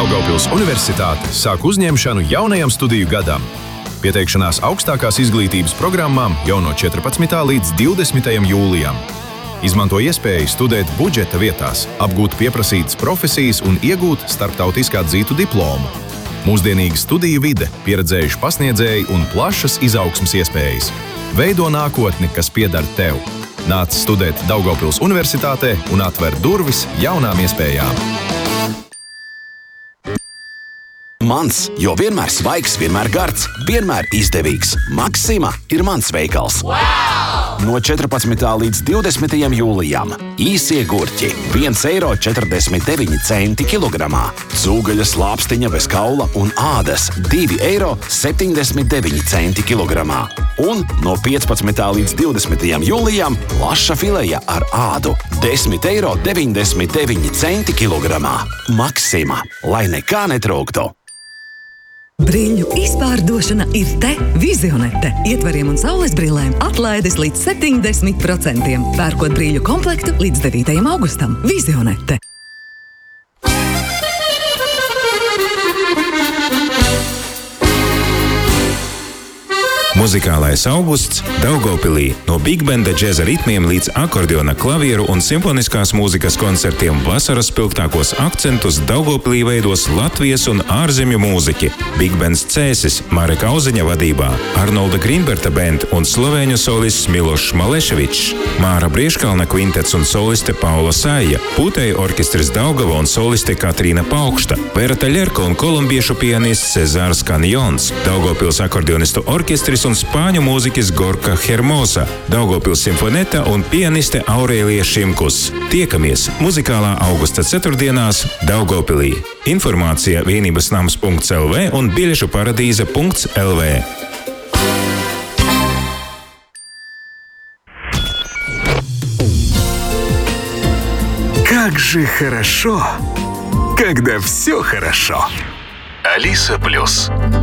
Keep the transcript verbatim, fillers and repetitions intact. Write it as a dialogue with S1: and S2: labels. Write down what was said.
S1: Daugavpils Universitāte sāk uzņemšanu jaunajam studiju gadam. Pieteikšanās augstākās izglītības programmām jau no četrpadsmitā līdz divdesmitajam jūlijam. Izmanto iespēju studēt budžeta vietās, apgūt pieprasītas profesijas un iegūt starptautiskā atzītu diplomu. Mūsdienīga studiju vide, pieredzējuši pasniedzēji un plašas izaugsmes iespējas. Veido nākotni, kas pieder tev. Nāc studēt Daugavpils Universitātē un atver durvis jaunām iespējām.
S2: Mans, jo vienmēr svaigs, vienmēr gards, vienmēr izdevīgs. Maksima ir mans veikals. Wow! No četrpadsmitā līdz divdesmitajam jūlijam. Īsie gurķi – viens eiro četrdesmit deviņi centi kilogramā. Cūgaļas lāpstiņa bez kaula un ādas – divi eiro septiņdesmit deviņi centi kilogramā. Un no piecpadsmitā līdz divdesmitajam jūlijam laša fileja ar ādu – desmit eiro deviņdesmit deviņi centi kilogramā. Maksima, lai nekā netrūktu.
S3: Brīļu izpārdošana ir te Vizionete. Ietvariem un saules brillēm atlaides līdz septiņdesmit procentiem. Pērkot brīļu komplektu līdz devītajam augustam. Vizionete.
S4: Muzikālais augusts Daugavpilī no bigbenda džeza ritmiem līdz akordeona, klavieru un simfoniskās mūzikas koncertiem vasaras spilgtākos akcentus Daugavpilī veidos Latvijas un ārzemju mūziķi. Bigbends Cēsis Mareka Auziņa vadībā, Arnolda Grīnberta band un slovēņu solists Milošs Maleševičs, Māra Brieškalna kvintets un soliste Paula Saija, Pūtēju orķestris Daugava un soliste Katrīna Paukšta, Vera Taļerka un kolumbiešu pianists Cezārs Kanjons, Daugavpils akordeonistu orķestris un spāņu mūziķis Gorka Hermosa, Daugavpils simfoneta un pianiste Aurēlija Šimkus. Tiekamies muzikālā augusta ceturtdienās Daugavpilī. Informācija vienībasnams punkts el vē un biļešu paradīze punkts el vē.
S5: Как же хорошо, когда все хорошо. Алиса Плюс.